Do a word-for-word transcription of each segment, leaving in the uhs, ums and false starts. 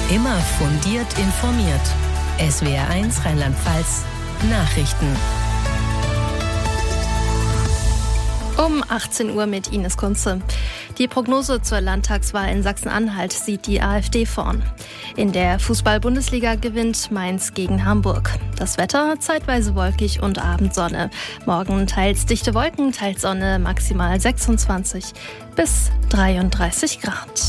Immer fundiert informiert. S W R eins Rheinland-Pfalz Nachrichten. Um achtzehn Uhr mit Ines Kunze. Die Prognose zur Landtagswahl in Sachsen-Anhalt sieht die AfD vorn. In der Fußball-Bundesliga gewinnt Mainz gegen Hamburg. Das Wetter zeitweise wolkig und Abendsonne. Morgen teils dichte Wolken, teils Sonne, maximal sechsundzwanzig bis dreiunddreißig Grad.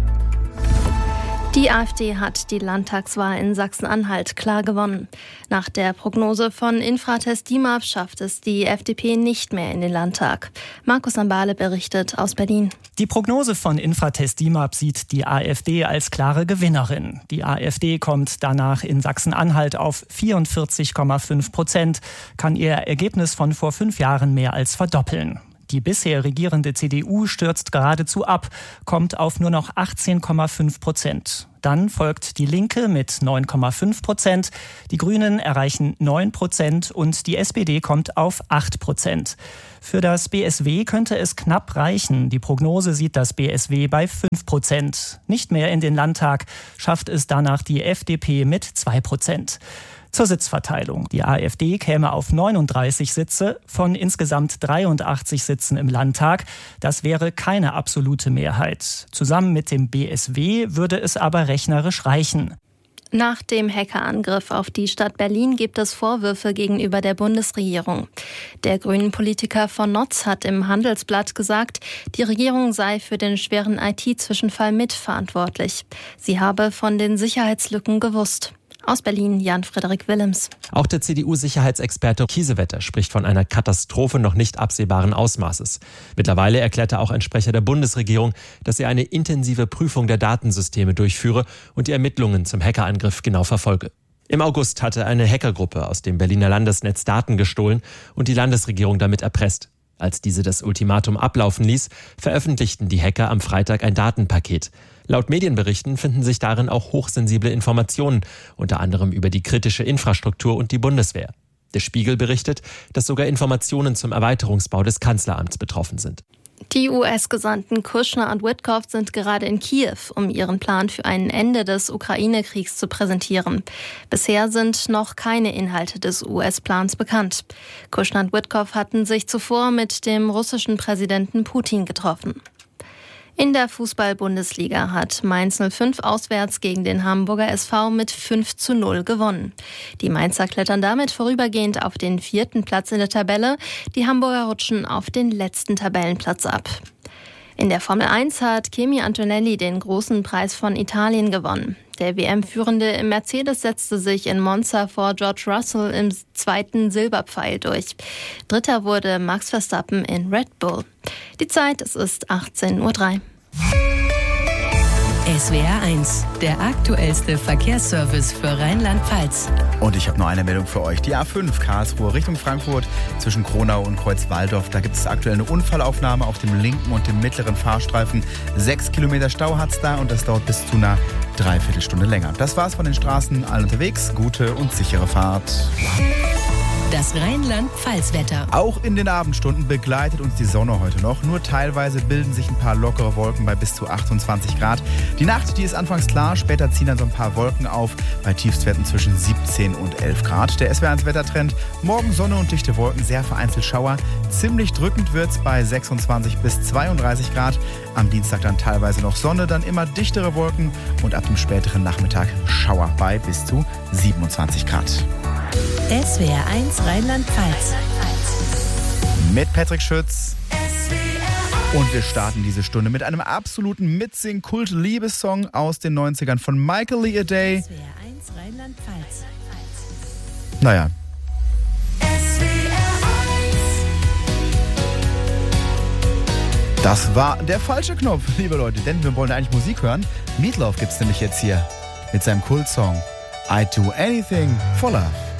Die AfD hat die Landtagswahl in Sachsen-Anhalt klar gewonnen. Nach der Prognose von Infratest DIMAP schafft es die F D P nicht mehr in den Landtag. Markus Ambale berichtet aus Berlin. Die Prognose von Infratest DIMAP sieht die AfD als klare Gewinnerin. Die AfD kommt danach in Sachsen-Anhalt auf vierundvierzig Komma fünf Prozent, kann ihr Ergebnis von vor fünf Jahren mehr als verdoppeln. Die bisher regierende C D U stürzt geradezu ab, kommt auf nur noch achtzehn Komma fünf Prozent. Dann folgt die Linke mit neun Komma fünf Prozent, die Grünen erreichen neun Prozent und die S P D kommt auf acht Prozent. Für das B S W könnte es knapp reichen. Die Prognose sieht das B S W bei fünf Prozent. Nicht mehr in den Landtag schafft es danach die F D P mit zwei Prozent. Zur Sitzverteilung. Die AfD käme auf neununddreißig Sitze von insgesamt dreiundachtzig Sitzen im Landtag. Das wäre keine absolute Mehrheit. Zusammen mit dem B S W würde es aber rechnerisch reichen. Nach dem Hackerangriff auf die Stadt Berlin gibt es Vorwürfe gegenüber der Bundesregierung. Der Grünen-Politiker von Notz hat im Handelsblatt gesagt, die Regierung sei für den schweren I T-Zwischenfall mitverantwortlich. Sie habe von den Sicherheitslücken gewusst. Aus Berlin, Jan-Frederik Willems. Auch der C D U-Sicherheitsexperte Kiesewetter spricht von einer Katastrophe noch nicht absehbaren Ausmaßes. Mittlerweile erklärte auch ein Sprecher der Bundesregierung, dass er eine intensive Prüfung der Datensysteme durchführe und die Ermittlungen zum Hackerangriff genau verfolge. Im August hatte eine Hackergruppe aus dem Berliner Landesnetz Daten gestohlen und die Landesregierung damit erpresst. Als diese das Ultimatum ablaufen ließ, veröffentlichten die Hacker am Freitag ein Datenpaket. Laut Medienberichten finden sich darin auch hochsensible Informationen, unter anderem über die kritische Infrastruktur und die Bundeswehr. Der Spiegel berichtet, dass sogar Informationen zum Erweiterungsbau des Kanzleramts betroffen sind. Die U S-Gesandten Kushner und Witkoff sind gerade in Kiew, um ihren Plan für ein Ende des Ukraine-Kriegs zu präsentieren. Bisher sind noch keine Inhalte des U S-Plans bekannt. Kushner und Witkoff hatten sich zuvor mit dem russischen Präsidenten Putin getroffen. In der Fußball-Bundesliga hat Mainz null fünf auswärts gegen den Hamburger S V mit fünf zu null gewonnen. Die Mainzer klettern damit vorübergehend auf den vierten Platz in der Tabelle. Die Hamburger rutschen auf den letzten Tabellenplatz ab. In der Formel eins hat Kimi Antonelli den großen Preis von Italien gewonnen. Der W M-Führende im Mercedes setzte sich in Monza vor George Russell im zweiten Silberpfeil durch. Dritter wurde Max Verstappen in Red Bull. Die Zeit, es ist achtzehn Uhr drei. S W R eins, der aktuellste Verkehrsservice für Rheinland-Pfalz. Und ich habe noch eine Meldung für euch. Die A fünf Karlsruhe Richtung Frankfurt zwischen Kronau und Kreuzwaldorf. Da gibt es aktuell eine Unfallaufnahme auf dem linken und dem mittleren Fahrstreifen. Sechs Kilometer Stau hat's da und das dauert bis zu einer Dreiviertelstunde länger. Das war's von den Straßen. Allen unterwegs. Gute und sichere Fahrt. Das Rheinland-Pfalz-Wetter. Auch in den Abendstunden begleitet uns die Sonne heute noch. Nur teilweise bilden sich ein paar lockere Wolken bei bis zu achtundzwanzig Grad. Die Nacht, die ist anfangs klar, später ziehen dann so ein paar Wolken auf, bei Tiefstwerten zwischen siebzehn und elf Grad. Der S W R eins Wettertrend, morgen Sonne und dichte Wolken, sehr vereinzelt Schauer. Ziemlich drückend wird's bei sechsundzwanzig bis zweiunddreißig Grad. Am Dienstag dann teilweise noch Sonne, dann immer dichtere Wolken und ab dem späteren Nachmittag Schauer bei bis zu siebenundzwanzig Grad. S W R eins Rheinland-Pfalz. Mit Patrick Schütz. Und wir starten diese Stunde mit einem absoluten Mitsing-Kult-Liebessong aus den neunzigern von Michael Lee A Day. S W R eins Rheinland-Pfalz. Naja. Das war der falsche Knopf, liebe Leute, denn wir wollen eigentlich Musik hören. Meatloaf gibt's nämlich jetzt hier mit seinem Kultsong I'd Do Anything for Love.